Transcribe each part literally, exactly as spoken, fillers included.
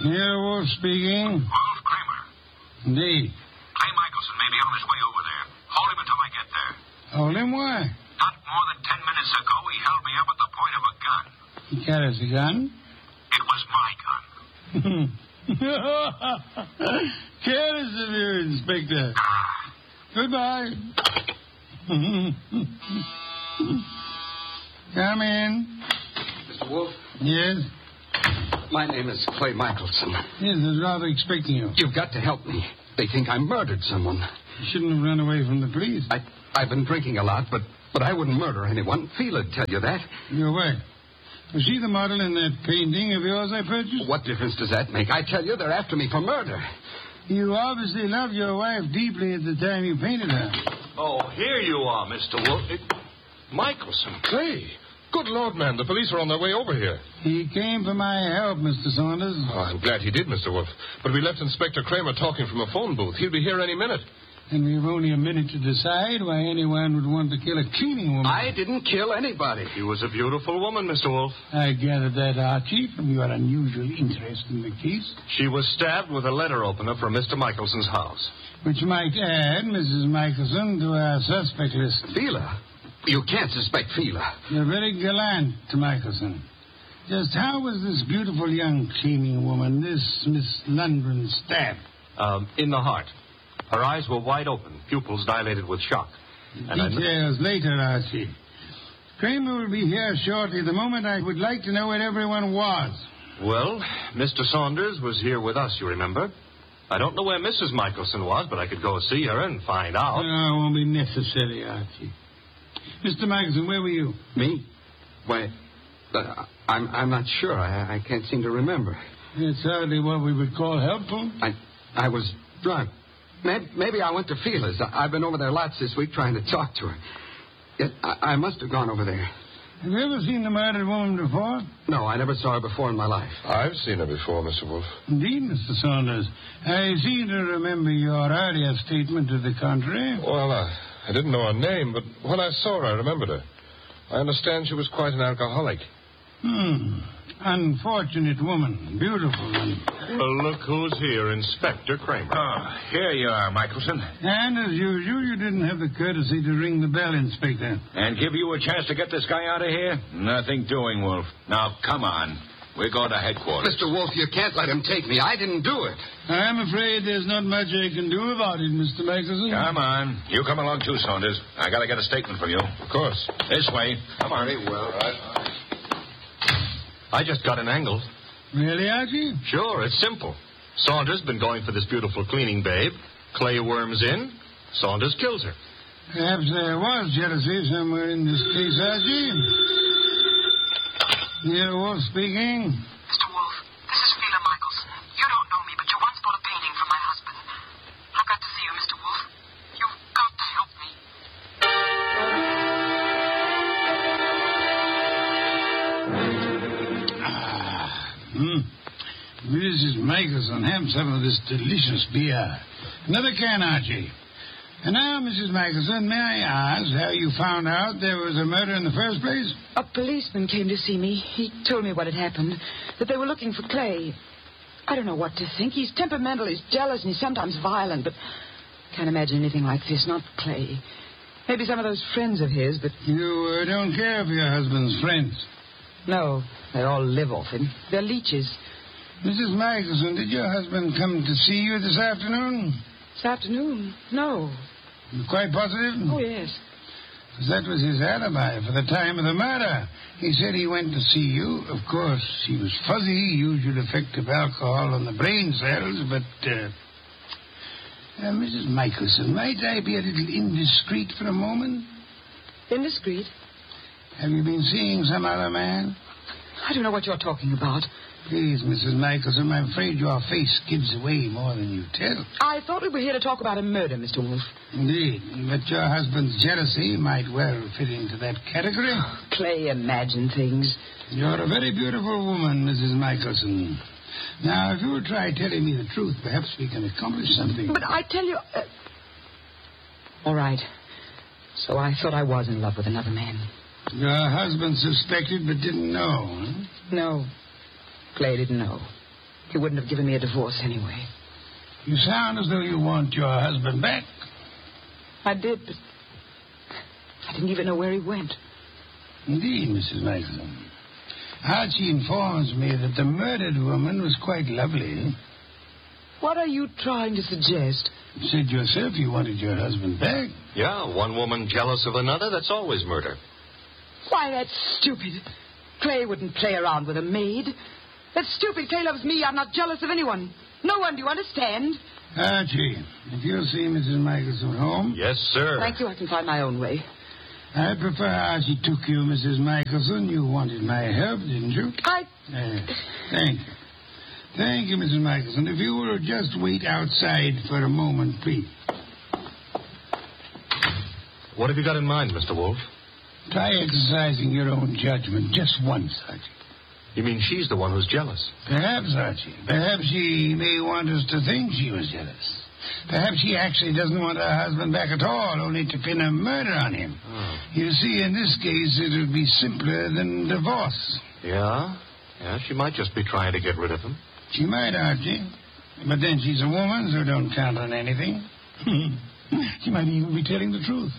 Yeah, Wolf speaking. Wolf Kramer. Indeed. Clay Michelson may be on his way over there. Hold him until I get there. Hold him? Why? Not more than ten minutes ago, he held me up at the point of a gun. He carries a gun? It was my gun. Careless of you, Inspector. Goodbye. Come in. Mister Wolf? Yes? My name is Clay Michelson. Yes, I was rather expecting you. You've got to help me. They think I murdered someone. You shouldn't have run away from the police. I, I've been drinking a lot, but, but I wouldn't murder anyone. Fela'd tell you that. Your wife. Was she the model in that painting of yours I purchased? What difference does that make? I tell you, they're after me for murder. You obviously loved your wife deeply at the time you painted her. Oh, here you are, Mister Wolf. It... Michelson. Clay. Good Lord, man, the police are on their way over here. He came for my help, Mister Saunders. Oh, I'm glad he did, Mister Wolf. But we left Inspector Kramer talking from a phone booth. He'll be here any minute. And we've only a minute to decide why anyone would want to kill a cleaning woman. I didn't kill anybody. She was a beautiful woman, Mister Wolf. I gathered that, Archie, from your unusual interest in the case. She was stabbed with a letter opener from Mister Michelson's house. Which might add Missus Michelson to our suspect list. Fela? You can't suspect Fela. You're very gallant, Michelson. Just how was this beautiful young cleaning woman, this Miss Lundgren, stabbed? Um, in the heart. Her eyes were wide open, pupils dilated with shock. And Details I... later, Archie. Kramer will be here shortly. The moment I would like to know where everyone was. Well, Mister Saunders was here with us, you remember. I don't know where Missus Michelson was, but I could go see her and find out. No, it won't be necessary, Archie. Mister Michelson, where were you? Me? Why, uh, I'm I'm not sure. I, I can't seem to remember. It's hardly what we would call helpful. I I was drunk. Maybe, maybe I went to Fela's. I, I've been over there lots this week trying to talk to her. Yes, I, I must have gone over there. Have you ever seen the murdered woman before? No, I never saw her before in my life. I've seen her before, Mister Wolf. Indeed, Mister Saunders. I seem to remember your earlier statement to the contrary. Well, uh, I didn't know her name, but when I saw her, I remembered her. I understand she was quite an alcoholic. Hmm. Unfortunate woman. Beautiful one. Well, look who's here, Inspector Kramer. Oh, here you are, Michelson. And as usual, you didn't have the courtesy to ring the bell, Inspector. And give you a chance to get this guy out of here? Nothing doing, Wolf. Now, come on. We're going to headquarters. Mister Wolf, you can't let him take me. I didn't do it. I'm afraid there's not much I can do about it, Mister Michelson. Come on. You come along, too, Saunders. I got to get a statement from you. Of course. This way. Come on. Very well. All right. I just got an angle. Really, Archie? Sure, it's simple. Saunders been going for this beautiful cleaning babe. Clay worms in. Saunders kills her. Perhaps there was jealousy somewhere in this case, Archie. Here, Wolf speaking. Mister Wolf, this is Fela Michelson. You don't know me, but you once bought a painting from my husband. I've got to see you, Mister Wolf. You've got to help me. Hmm. Missus Michelson, have some of this delicious beer. Another can, Archie. And now, Missus Michelson, may I ask how you found out there was a murder in the first place? A policeman came to see me. He told me what had happened, that they were looking for Clay. I don't know what to think. He's temperamental, he's jealous, and he's sometimes violent, but I can't imagine anything like this, not Clay. Maybe some of those friends of his, but... You uh, don't care for your husband's friends? No, they all live off him. They're leeches. Missus Michelson, did your husband come to see you this afternoon? This afternoon? No. You're quite positive? Oh, yes. Because that was his alibi for the time of the murder. He said he went to see you. Of course, he was fuzzy, usual effect of alcohol on the brain cells, but... Uh, uh, Missus Michelson, might I be a little indiscreet for a moment? Indiscreet? Have you been seeing some other man? I don't know what you're talking about. Please, Missus Michelson, I'm afraid your face gives away more than you tell. I thought we were here to talk about a murder, Mister Wolf. Indeed, but your husband's jealousy might well fit into that category. Clay imagine things. You're a very beautiful woman, Missus Michelson. Now, if you'll try telling me the truth, perhaps we can accomplish something. But I tell you... Uh... All right. So I thought I was in love with another man. Your husband suspected but didn't know, huh? No. Clay didn't know. He wouldn't have given me a divorce anyway. You sound as though you want your husband back. I did, but I didn't even know where he went. Indeed, Missus Michelson. Archie informs me that the murdered woman was quite lovely. What are you trying to suggest? You said yourself you wanted your husband back. Yeah, one woman jealous of another, that's always murder. Why, that's stupid. Clay wouldn't play around with a maid. That's stupid. Clay loves me. I'm not jealous of anyone. No one, do you understand? Archie, if you'll see Missus Michelson home... Yes, sir. Thank you. I can find my own way. I prefer Archie took you, Missus Michelson. You wanted my help, didn't you? I... Uh, thank you. Thank you, Missus Michelson. If you will just wait outside for a moment, please. What have you got in mind, Mister Wolf? Try exercising your own judgment just once, Archie. You mean she's the one who's jealous? Perhaps, Archie. Perhaps she may want us to think she was jealous. Perhaps she actually doesn't want her husband back at all, only to pin a murder on him. Oh. You see, in this case, it would be simpler than divorce. Yeah? Yeah, she might just be trying to get rid of him. She might, Archie. But then she's a woman, so don't count on anything. She might even be telling the truth.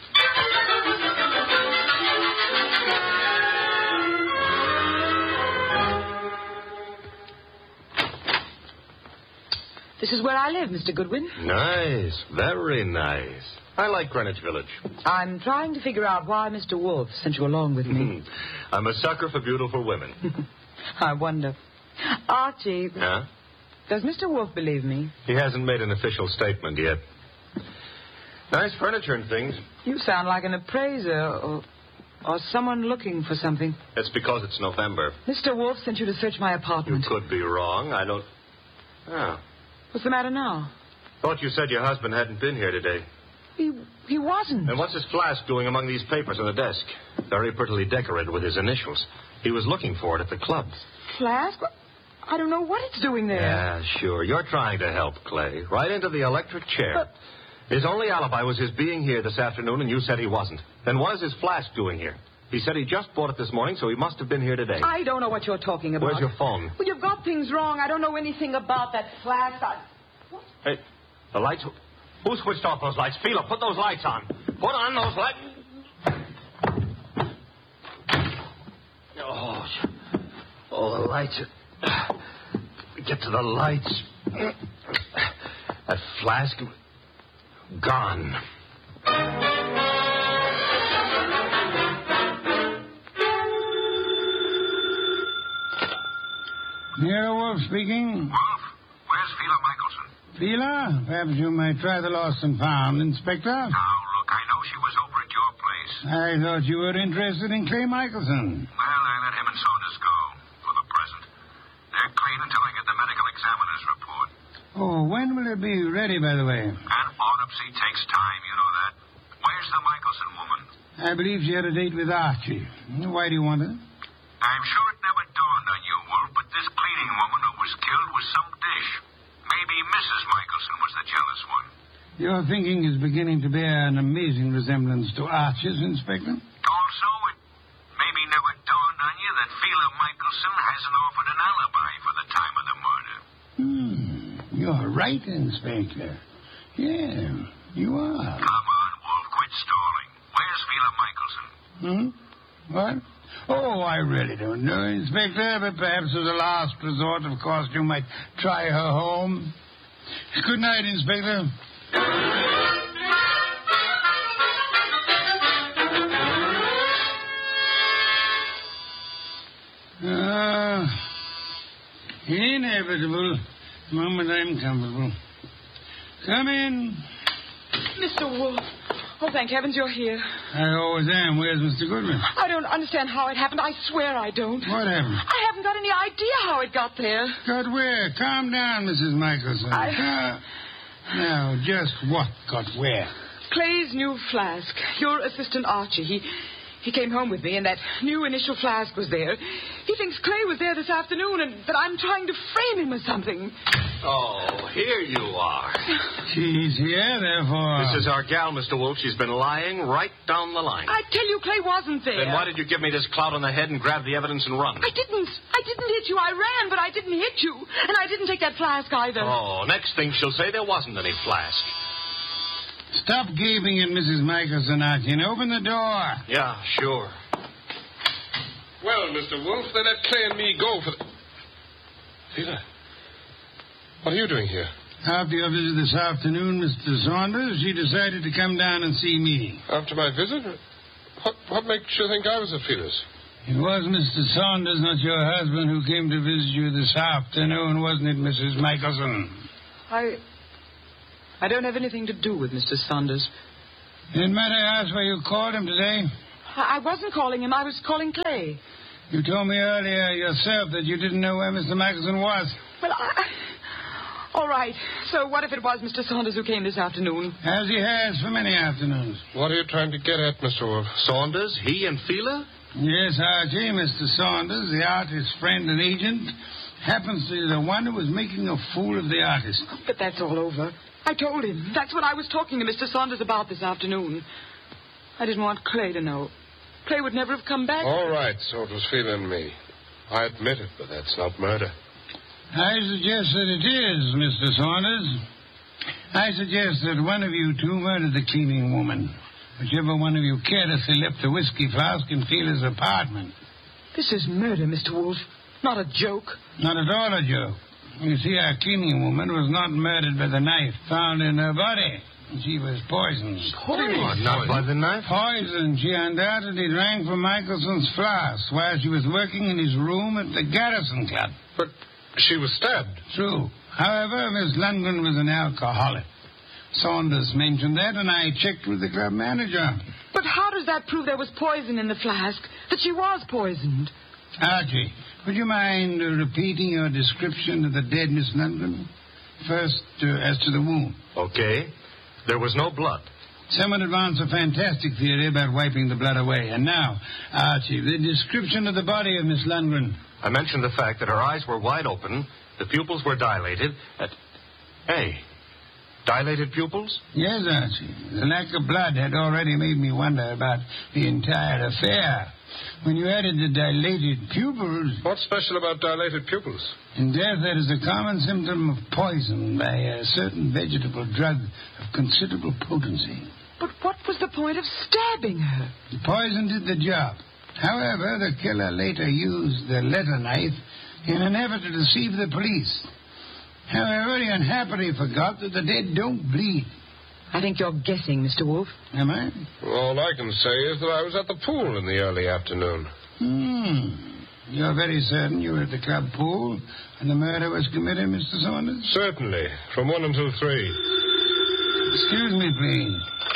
This is where I live, Mister Goodwin. Nice. Very nice. I like Greenwich Village. I'm trying to figure out why Mister Wolf sent you along with me. I'm a sucker for beautiful women. I wonder. Archie, Huh? does Mister Wolf believe me? He hasn't made an official statement yet. Nice furniture and things. You sound like an appraiser or, or someone looking for something. That's because it's November. Mister Wolf sent you to search my You apartment. could be wrong. I don't... Oh. What's the matter now? Thought you said your husband hadn't been here today. He he wasn't. And what's his flask doing among these papers on the desk? Very prettily decorated with his initials. He was looking for it at the club. Flask? I don't know what it's doing there. Yeah, sure. You're trying to help, Clay. Right into the electric chair. But- His only alibi was his being here this afternoon, and you said he wasn't. Then what is his flask doing here? He said he just bought it this morning, so he must have been here today. I don't know what you're talking about. Where's your phone? Well, you've got things wrong. I don't know anything about that flask. I... Hey, the lights... Who switched off those lights? Phila, put those lights on. Put on those lights. Oh, oh, the lights. Get to the lights. That flask... gone. Nero Wolf speaking. Wolf, where's Phila Michelson? Phila, perhaps you might try the lost and found, Inspector. Now, look, I know she was over at your place. I thought you were interested in Clay Michelson. Well, I let him and Saunders go, for the present. They're clean until I get the medical examiner's report. Oh, when will it be ready, by the way? An autopsy takes time, you know that. Where's the Michelson woman? I believe she had a date with Archie. Why do you want her? I'm sure it never dawned on you, Wolf, but this cleaning woman who was killed was some dish. Maybe Missus Michelson was the jealous one. Your thinking is beginning to bear an amazing resemblance to Archie's, Inspector. Also, it maybe never dawned on you that Phila Michelson hasn't offered an alibi for the time of the murder. Hmm. You're right, Inspector. Yeah, you are. Come on, Wolf, quit stalling. Where's Phila Michelson? Hmm? What? Oh, I really don't know, Inspector, but perhaps as a last resort, of course, you might try her home. Good night, Inspector. Ah, inevitable. The moment I'm comfortable. Come in. Mister Wolf. Oh, thank heavens you're here. I always am. Where's Mister Goodwin? I don't understand how it happened. I swear I don't. What happened? I haven't got any idea how it got there. Got where? Calm down, Missus Michelson. I- Uh, now, just what got where? Clay's new flask. Your assistant Archie. He He came home with me, and that new initial flask was there. He thinks Clay was there this afternoon, and that I'm trying to frame him or something. Oh, here you are. She's here, therefore. This is our gal, Mister Wolf. She's been lying right down the line. I tell you, Clay wasn't there. Then why did you give me this clout on the head and grab the evidence and run? I didn't. I didn't hit you. I ran, but I didn't hit you. And I didn't take that flask either. Oh, next thing she'll say there wasn't any flask. Stop gaping at Missus Michelson, Archie, and open the door. Yeah, sure. Well, Mister Wolf, they let Clay and me go for the... Peter, what are you doing here? After your visit this afternoon, Mister Saunders, she decided to come down and see me. After my visit? What, what makes you think I was at Feeler's? It was Mister Saunders, not your husband, who came to visit you this afternoon, wasn't it, Missus Michelson? I... I don't have anything to do with Mister Saunders. Then might I ask why you called him today? I, I wasn't calling him. I was calling Clay. You told me earlier yourself that you didn't know where Mister Michelson was. Well, I... All right. So what if it was Mister Saunders who came this afternoon? As he has for many afternoons. What are you trying to get at, Mister Wolf? Saunders? He and Feeler? Yes, Archie. Mister Saunders, the artist's friend and agent, happens to be the one who was making a fool of the artist. But that's all over. I told him. That's what I was talking to Mister Saunders about this afternoon. I didn't want Clay to know. Clay would never have come back. All right, so it was Feeler and me. I admit it, but that's not murder. I suggest that it is, Mister Saunders. I suggest that one of you two murdered the cleaning woman. Whichever one of you carelessly left the whiskey flask in Feeler's apartment. This is murder, Mister Wolf. Not a joke. Not at all a joke. You see, our cleaning woman was not murdered by the knife found in her body. She was poisoned. Poisoned? Not by the knife? Poisoned. She undoubtedly drank from Michelson's flask while she was working in his room at the Garrison Club. But she was stabbed. True. However, Miss Lundgren was an alcoholic. Saunders mentioned that, and I checked with the club manager. But how does that prove there was poison in the flask? That she was poisoned? Archie, would you mind uh, repeating your description of the dead Miss Lundgren? First, uh, as to the wound. Okay. There was no blood. Someone advanced a fantastic theory about wiping the blood away. And now, Archie, the description of the body of Miss Lundgren. I mentioned the fact that her eyes were wide open, the pupils were dilated. At... Hey, dilated pupils? Yes, Archie. The lack of blood had already made me wonder about the entire affair. When you added the dilated pupils... What's special about dilated pupils? In death, that is a common symptom of poison by a certain vegetable drug of considerable potency. But what was the point of stabbing her? The poison did the job. However, the killer later used the letter knife in an effort to deceive the police. However, he unhappily forgot that the dead don't bleed. I think you're guessing, Mister Wolf. Am I? All I can say is that I was at the pool in the early afternoon. Hmm. You're very certain you were at the club pool and the murder was committed, Mister Saunders? Certainly. From one until three. Excuse me, please.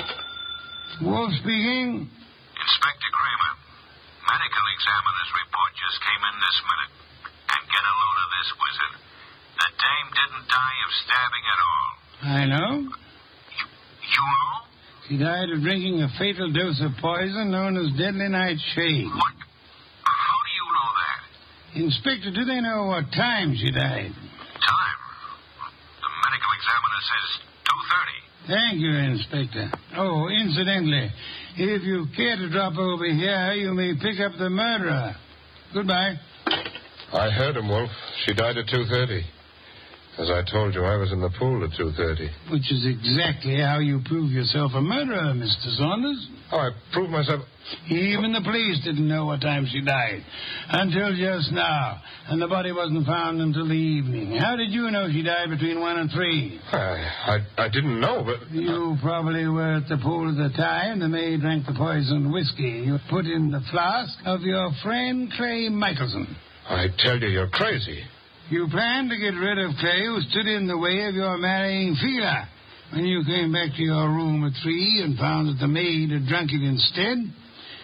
Wolf speaking. Inspector Kramer, medical examiner's report just came in this minute. And get a load of this, Wizard. The dame didn't die of stabbing at all. I know. You know? She died of drinking a fatal dose of poison known as Deadly Nightshade. What? How do you know that? Inspector, do they know what time she died? Time? The medical examiner says two thirty. Thank you, Inspector. Oh, incidentally, if you care to drop over here, you may pick up the murderer. Goodbye. I heard him, Wolf. She died at two thirty. As I told you, I was in the pool at two thirty. Which is exactly how you prove yourself a murderer, Mister Saunders. Oh, I proved myself... Even the police didn't know what time she died. Until just now. And the body wasn't found until the evening. How did you know she died between one and three? I, I, I didn't know, but... You probably were at the pool at the time. The maid drank the poisoned whiskey you put in the flask of your friend Clay Michelson. I tell you, you're crazy. You planned to get rid of Clay, who stood in the way of your marrying Feeler. When you came back to your room at three and found that the maid had drunk it instead,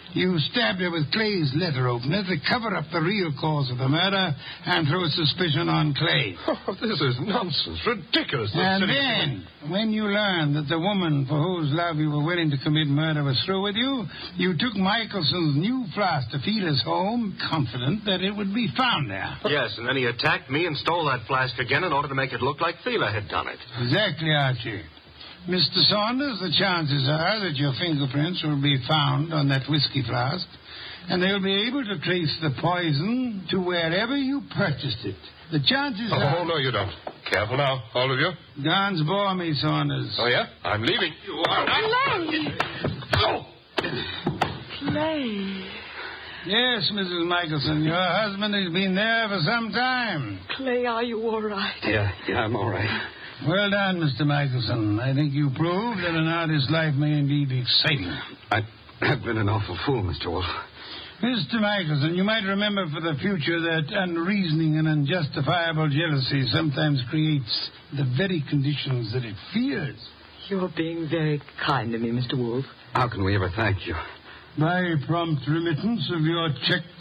You stabbed her with Clay's letter opener to cover up the real cause of the murder and throw suspicion on Clay. Oh, this is nonsense. Ridiculous. And then, when you learned that the woman for whose love you were willing to commit murder was through with you, you took Michelson's new flask to Fela's home, confident that it would be found there. Yes, and then he attacked me and stole that flask again in order to make it look like Fela had done it. Exactly, Archie. Mister Saunders, the chances are that your fingerprints will be found on that whiskey flask, and they'll be able to trace the poison to wherever you purchased it. The chances Oh, are... oh, no, you don't. Careful now, all of you. Guns bore me, Saunders. Oh, yeah? I'm leaving. You are not. Clay! Oh! Clay. Yes, Missus Michelson, your husband has been there for some time. Clay, are you all right? Yeah, yeah, I'm all right. Well done, Mister Michelson. I think you proved that an artist's life may indeed be exciting. I, I've been an awful fool, Mister Wolf. Mister Michelson, you might remember for the future that unreasoning and unjustifiable jealousy sometimes creates the very conditions that it fears. You're being very kind to me, Mister Wolf. How can we ever thank you? By prompt remittance of your check